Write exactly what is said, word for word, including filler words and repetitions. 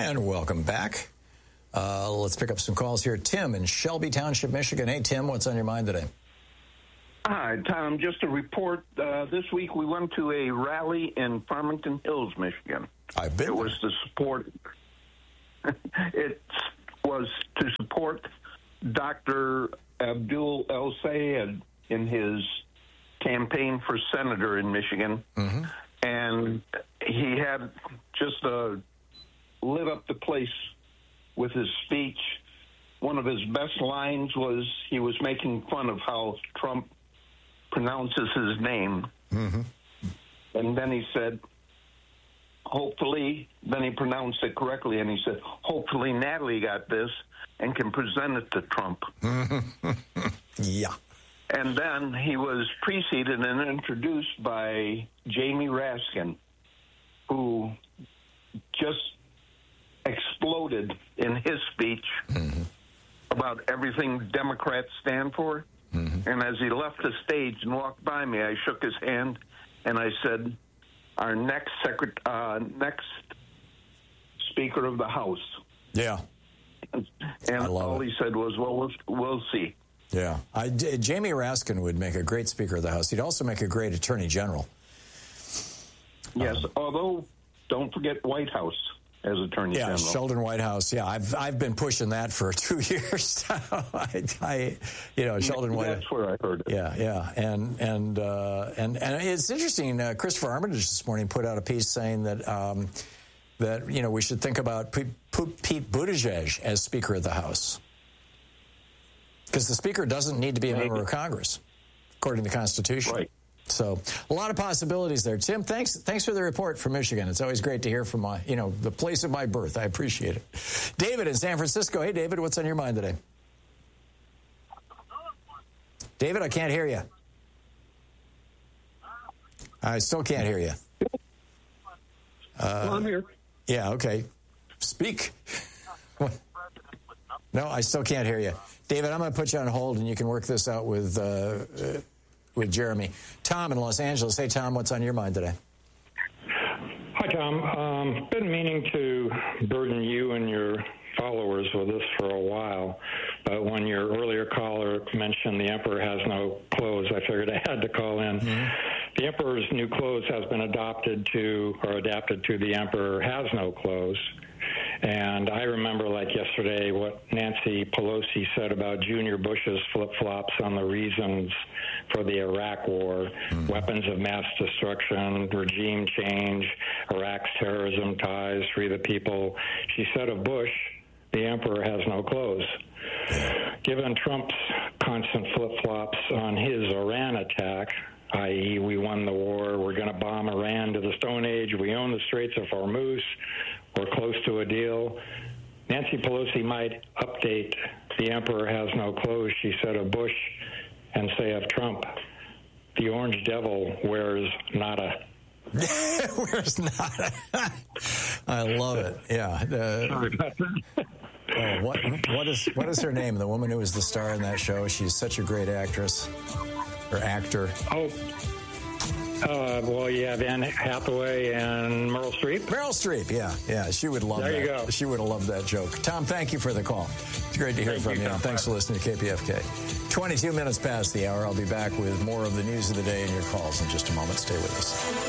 And welcome back. Uh, let's pick up some calls here. Tim in Shelby Township, Michigan. Hey, Tim, what's on your mind today? Hi, Tom. Just a report. Uh, this week we went to a rally in Farmington Hills, Michigan. I've been It there. was to support. It was to support Doctor Abdul El Sayed in his campaign for senator in Michigan, Mm-hmm. and he had just uh, lit up the place with his speech. One of his best lines was he was making fun of how Trump pronounces his name. Mm-hmm. And then he said, hopefully, then he pronounced it correctly, and he said, hopefully Natalie got this and can present it to Trump. Yeah. And then he was preceded and introduced by Jamie Raskin, who just exploded in his speech Mm-hmm. about everything Democrats stand for. Mm-hmm. And as he left the stage and walked by me, I shook his hand and I said, our next secret, uh, next Speaker of the House. Yeah. And I love all it. he said was, well, we'll, we'll see. Yeah. I, J- Jamie Raskin would make a great Speaker of the House. He'd also make a great Attorney General. Yes, Um, although don't forget White House as Attorney Yeah, General. Sheldon Whitehouse. Yeah, I've I've been pushing that for two years now. I, I, you know, Sheldon Whitehouse. That's where I heard it. Yeah, yeah, and and uh, and and it's interesting. Uh, Christopher Armitage this morning put out a piece saying that um, that you know we should think about P- P- Pete Buttigieg as Speaker of the House because the Speaker doesn't need to be a member of Congress, according to the Constitution. Right. So a lot of possibilities there. Tim, thanks thanks for the report from Michigan. It's always great to hear from my, you know, the place of my birth. I appreciate it. David in San Francisco. Hey, David, what's on your mind today? David, I can't hear you. I still can't hear you. well, I'm here. Yeah, okay. Speak. No, I still can't hear you. David, I'm going to put you on hold, and you can work this out with... Uh, uh, with Jeremy. Tom in Los Angeles. Hey, Tom, what's on your mind today? Hi, Tom. Um, been meaning to burden you and your followers with this for a while, but when your earlier caller mentioned the emperor has no clothes, I figured I had to call in. Mm-hmm. The emperor's new clothes has been adopted to, or adapted to the emperor has no clothes. And I remember, like yesterday, what Nancy Pelosi said about Junior Bush's flip-flops on the reasons for the Iraq war, mm-hmm. weapons of mass destruction, regime change, Iraq's terrorism ties, free the people. She said of Bush, the emperor has no clothes. Given Trump's constant flip-flops on his Iran attack, that is we won the war, we're going to bomb Iran to the Stone Age, we own the Straits of Hormuz, we're close to a deal. Nancy Pelosi might update the emperor has no clothes, she said of Bush, and say of Trump, the orange devil wears nada. Wears nada. I love it. Yeah. Uh, Sorry about that. oh, what, what, is, what is her name? The woman who was the star in that show? She's such a great actress. Or actor. Oh, uh, well, you have Anne Hathaway and Meryl Streep. Meryl Streep, yeah, yeah, she would love there that. You go. She would have loved that joke. Tom, thank you for the call. It's great to hear thank from you. you. And thanks for listening to K P F K. twenty-two minutes past the hour. I'll be back with more of the news of the day and your calls in just a moment. Stay with us.